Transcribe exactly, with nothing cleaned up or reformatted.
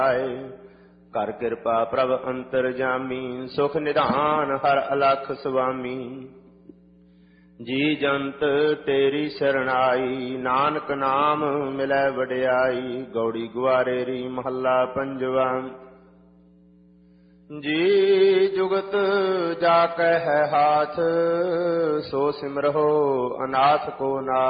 ਕਰ ਕਿਰਪਾ ਪ੍ਰਭ ਅੰਤਰਜਾਮੀ, ਸੁਖ ਨਿਧਾਨ ਹਰ ਅਲਖ ਸੁਆਮੀ। ਜੀ ਜੰਤ ਤੇਰੀ ਸ਼ਰਣਾਈ, ਨਾਨਕ ਨਾਮ ਮਿਲੈ ਵਡਿਆਈ। ਗੌੜੀ ਗੁਆਰੇਰੀ ਮਹੱਲਾ ਪੰਜਵਾ। ਜੀ ਜੁਗਤ ਜਾ ਕੈ ਹੈ ਹਾਥ, ਸੋ ਸਿਮਰਹੁ ਅਨਾਥ ਕੋ ਨਾਥ।